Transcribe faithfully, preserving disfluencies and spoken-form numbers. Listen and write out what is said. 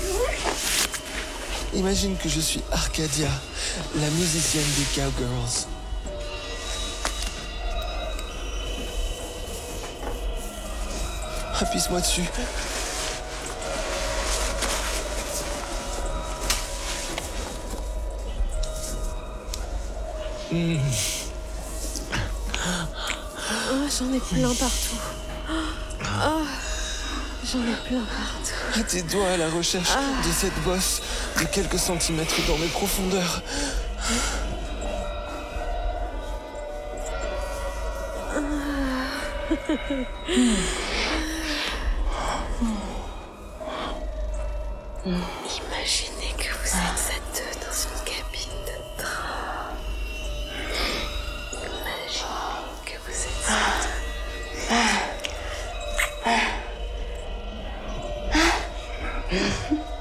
Imagine que je suis Arcadia, la musicienne des Cowgirls. Appuie-moi dessus. Mmh. Oh, j'en ai plein partout. Oh, j'en ai plein partout. À tes doigts à la recherche ah. de cette bosse de quelques centimètres dans mes profondeurs. Imaginez que vous êtes à deux dans une cabine de train. Imaginez que vous êtes à deux.